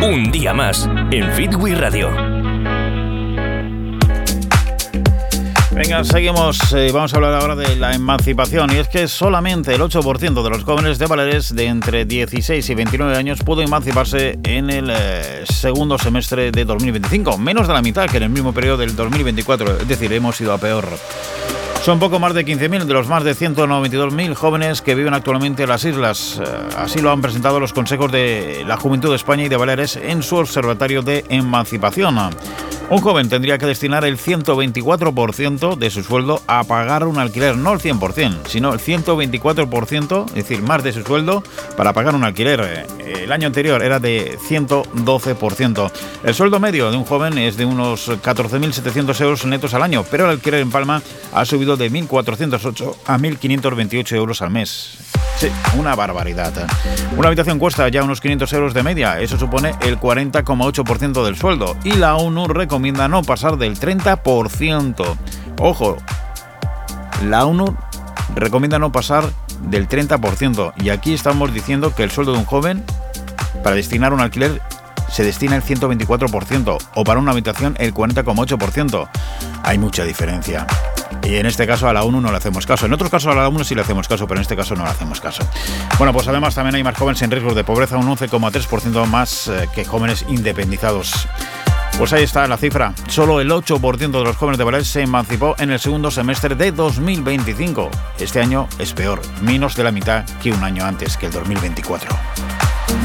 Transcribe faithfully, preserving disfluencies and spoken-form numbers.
Un día más en Fit We Radio. Venga, seguimos. Eh, vamos a hablar ahora de la emancipación. Y es que solamente el ocho por ciento de los jóvenes de Baleares de entre dieciséis y veintinueve años pudo emanciparse en el eh, segundo semestre de dos mil veinticinco. Menos de la mitad que en el mismo periodo del dos mil veinticuatro. Es decir, hemos ido a peor. Son poco más de quince mil de los más de ciento noventa y dos mil jóvenes que viven actualmente en las islas. Así lo han presentado los consejos de la Juventud de España y de Baleares en su observatorio de emancipación. Un joven tendría que destinar el ciento veinticuatro por ciento de su sueldo a pagar un alquiler, no el cien por ciento, sino el ciento veinticuatro por ciento, es decir, más de su sueldo para pagar un alquiler. El año anterior era de ciento doce por ciento. El sueldo medio de un joven es de unos catorce mil setecientos euros netos al año, pero el alquiler en Palma ha subido de mil cuatrocientos ocho a mil quinientos veintiocho euros al mes. Sí, una barbaridad. Una habitación cuesta ya unos quinientos euros de media, eso supone el cuarenta coma ocho por ciento del sueldo, y la ONU recomienda no pasar del treinta por ciento. Ojo, la ONU recomienda no pasar del treinta por ciento, y aquí estamos diciendo que el sueldo de un joven para destinar un alquiler se destina el ciento veinticuatro por ciento, o para una habitación el cuarenta coma ocho por ciento. Hay mucha diferencia. Y en este caso a la ONU no le hacemos caso. En otros casos a la ONU sí le hacemos caso, pero en este caso no le hacemos caso. Bueno, pues además también hay más jóvenes en riesgo de pobreza, un once coma tres por ciento más eh, que jóvenes independizados. Pues ahí está la cifra. Solo el ocho por ciento de los jóvenes de Baleares se emancipó en el segundo semestre de dos mil veinticinco. Este año es peor, menos de la mitad que un año antes, que el dos mil veinticuatro.